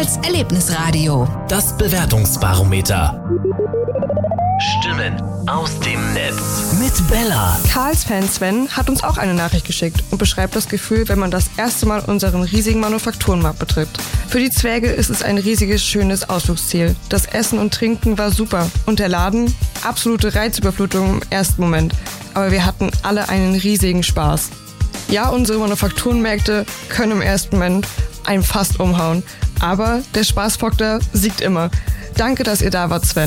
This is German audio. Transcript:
Karls Erlebnisradio. Das Bewertungsbarometer. Stimmen aus dem Netz mit Bella. Karls Fan Sven hat uns auch eine Nachricht geschickt und beschreibt das Gefühl, wenn man das erste Mal unseren riesigen Manufakturenmarkt betritt. Für die Zwerge ist es ein riesiges, schönes Ausflugsziel. Das Essen und Trinken war super und der Laden? Absolute Reizüberflutung im ersten Moment. Aber wir hatten alle einen riesigen Spaß. Ja, unsere Manufakturenmärkte können im ersten Moment einen fast umhauen. Aber der Spaßfaktor siegt immer. Danke, dass ihr da wart, Sven.